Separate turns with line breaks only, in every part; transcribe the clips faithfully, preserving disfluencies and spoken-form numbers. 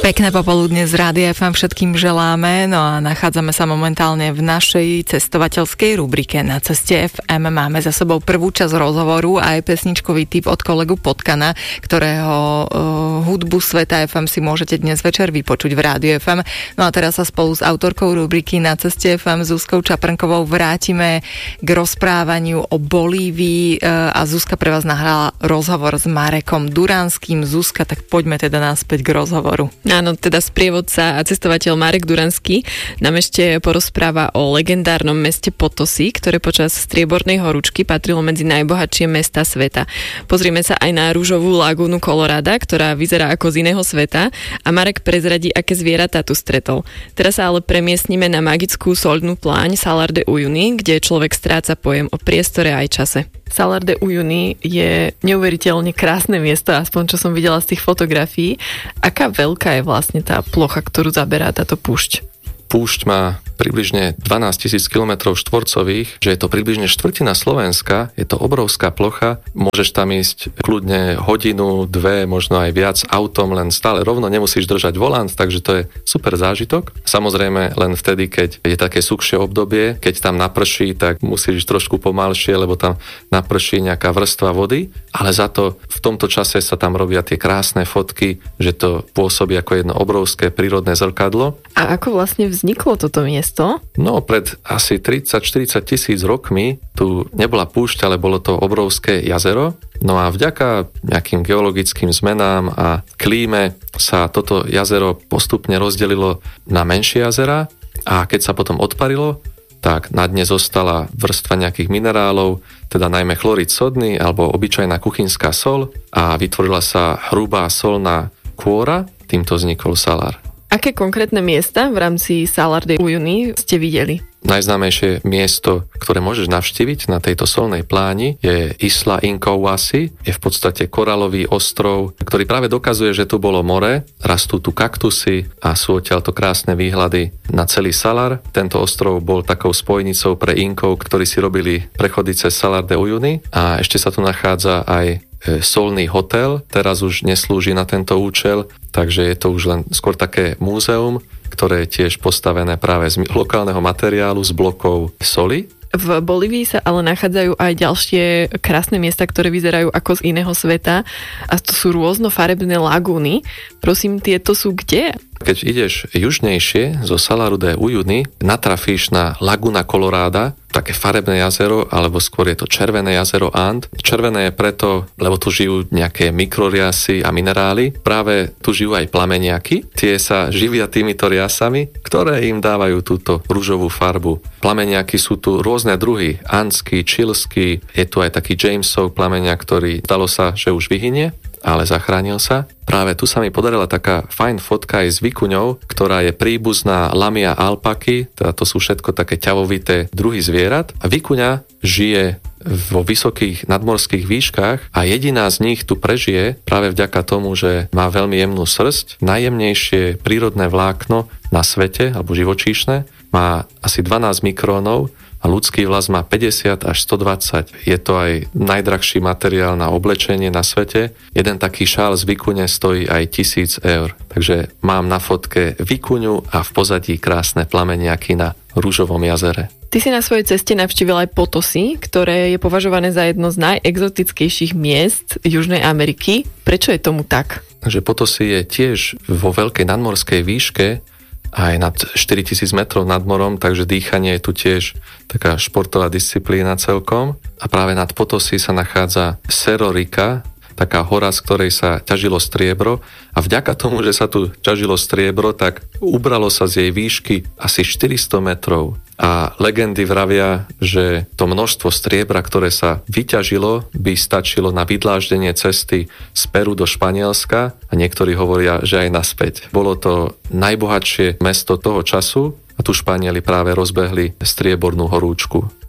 Pekné popoludne z Rádia ef em všetkým želáme, no a nachádzame sa momentálne v našej cestovateľskej rubrike Na ceste ef em. Máme za sebou prvú časť rozhovoru a aj pesničkový tip od kolegu Potkana, ktorého uh, hudbu Sveta ef em si môžete dnes večer vypočuť v Rádiu ef em. No a teraz sa spolu s autorkou rubriky Na ceste ef em Zuzkou Čaprnkovou vrátime k rozprávaniu o Bolívii uh, a Zuzka pre vás nahrala rozhovor s Marekom Duranským. Zuzka, tak poďme teda naspäť k rozhovoru.
Áno, teda sprievodca a cestovateľ Marek Duranský nám ešte porozpráva o legendárnom meste Potosí, ktoré počas striebornej horúčky patrilo medzi najbohatšie mesta sveta. Pozrieme sa aj na ružovú lagúnu Colorada, ktorá vyzerá ako z iného sveta, a Marek prezradí, aké zvieratá tu stretol. Teraz sa ale premiestnime na magickú soľnú pláň Salar de Uyuni, kde človek stráca pojem o priestore aj čase. Salar de Uyuni je neuveriteľne krásne miesto, aspoň čo som videla z tých fotografií. Aká veľká je vlastne tá plocha, ktorú zaberá táto púšť?
Púšť má približne dvanásť tisíc kilometrov štvorcových, že je to približne štvrtina Slovenska, je to obrovská plocha, môžeš tam ísť kľudne hodinu, dve, možno aj viac autom, len stále rovno, nemusíš držať volant, takže to je super zážitok. Samozrejme len vtedy, keď je také suchšie obdobie, keď tam naprší, tak musíš trošku pomalšie, lebo tam naprší nejaká vrstva vody, ale za to v tomto čase sa tam robia tie krásne fotky, že to pôsobí ako jedno obrovské prírodné zrkadlo.
A ako vlastne vzniklo toto miesto?
No, pred asi tridsať štyridsať tisíc rokmi tu nebola púšť, ale bolo to obrovské jazero. No a vďaka nejakým geologickým zmenám a klíme sa toto jazero postupne rozdelilo na menšie jazera a keď sa potom odparilo, tak na dne zostala vrstva nejakých minerálov, teda najmä chlorid sodný alebo obyčajná kuchynská soľ a vytvorila sa hrubá soľná kôra, týmto vznikol Salar.
Aké konkrétne miesta v rámci Salar de Uyuni ste videli?
Najznámejšie miesto, ktoré môžeš navštíviť na tejto solnej pláni, je Isla Incahuasi. Je v podstate koralový ostrov, ktorý práve dokazuje, že tu bolo more, rastú tu kaktusy a sú odtiaľto krásne výhľady na celý Salar. Tento ostrov bol takou spojnicou pre Inkov, ktorí si robili prechody cez Salar de Uyuni a ešte sa tu nachádza aj solný hotel, teraz už neslúži na tento účel, takže je to už len skôr také múzeum, ktoré je tiež postavené práve z lokálneho materiálu, z blokov soli.
V Bolívii sa ale nachádzajú aj ďalšie krásne miesta, ktoré vyzerajú ako z iného sveta a to sú rôznofarebné lagúny. Prosím, tieto sú kde?
Keď ideš južnejšie zo Salaru de Uyuni, natrafíš na Laguna Colorada, také farebné jazero, alebo skôr je to červené jazero And. Červené je preto, lebo tu žijú nejaké mikroriasy a minerály. Práve tu žijú aj plameniaky. Tie sa živia týmito riasami, ktoré im dávajú túto ružovú farbu. Plameniaky sú tu rôzne druhy. Andský, čilský, je tu aj taký Jamesov plameniak, ktorý zdalo sa, že už vyhynie, ale zachránil sa. Práve tu sa mi podarila taká fajn fotka aj s vikuňou, ktorá je príbuzná lamia alpaky, teda to sú všetko také ťavovité druhy zvierat. A vikuňa žije vo vysokých nadmorských výškach a jediná z nich tu prežije práve vďaka tomu, že má veľmi jemnú srsť, najjemnejšie prírodné vlákno na svete, alebo živočíšne, má asi dvanásť mikrónov a ľudský vlas má päťdesiat až stodvadsať. Je to aj najdrahší materiál na oblečenie na svete. Jeden taký šál z vikune stojí aj tisíc eur. Takže mám na fotke vikuňu a v pozadí krásne plameniaky na ružovom jazere.
Ty si na svojej ceste navštívil aj Potosí, ktoré je považované za jedno z najexotickejších miest Južnej Ameriky. Prečo je tomu tak?
Takže Potosí je tiež vo veľkej nadmorskej výške, aj nad štyritisíc metrov nad morom, takže dýchanie je tu tiež taká športová disciplína celkom. A práve nad Potosí sa nachádza Cerro Rica, taká hora, z ktorej sa ťažilo striebro a vďaka tomu, že sa tu ťažilo striebro, tak ubralo sa z jej výšky asi štyristo metrov. A legendy vravia, že to množstvo striebra, ktoré sa vyťažilo, by stačilo na vydláždenie cesty z Peru do Španielska a niektorí hovoria, že aj naspäť. Bolo to najbohatšie mesto toho času a tu Španieli práve rozbehli striebornú horúčku.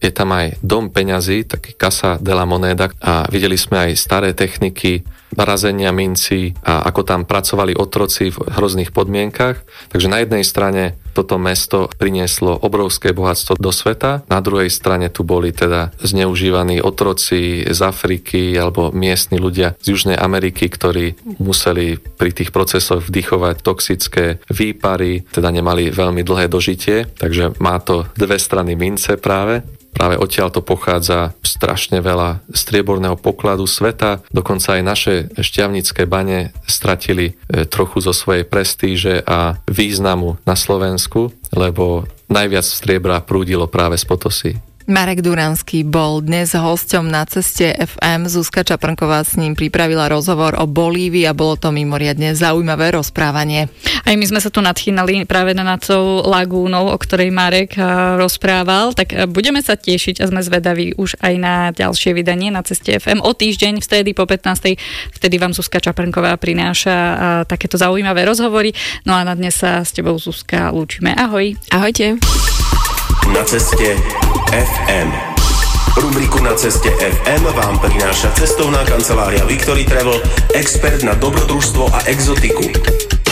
Je tam aj dom peňazí, taký Casa de la Moneda a videli sme aj staré techniky razenia mincí a ako tam pracovali otroci v hrozných podmienkach. Takže na jednej strane toto mesto prinieslo obrovské bohatstvo do sveta, na druhej strane tu boli teda zneužívaní otroci z Afriky alebo miestni ľudia z Južnej Ameriky, ktorí museli pri tých procesoch vdychovať toxické výpary, teda nemali veľmi dlhé dožitie, takže má to dve strany mince práve. Práve odtiaľ to pochádza strašne veľa strieborného pokladu sveta. Dokonca aj naše šťavnické bane stratili trochu zo svojej prestíže a významu na Slovensku, lebo najviac striebra prúdilo práve z Potosí.
Marek Duranský bol dnes hosťom Na ceste ef em. Zuzka Čaprnková s ním pripravila rozhovor o Bolívii a bolo to mimoriadne zaujímavé rozprávanie.
Aj my sme sa tu nadchýnali práve nad tou lagúnou, o ktorej Marek rozprával, tak budeme sa tešiť a sme zvedaví už aj na ďalšie vydanie Na ceste ef em. O týždeň v stredy po pätnástej, vtedy vám Zuzka Čaprnková prináša takéto zaujímavé rozhovory. No a na dnes sa s tebou, Zuzka, lúčime. Ahoj.
Ahojte.
Na ceste ef em. Rubriku Na ceste ef em vám prináša cestovná kancelária Victory Travel, expert na dobrodružstvo a exotiku.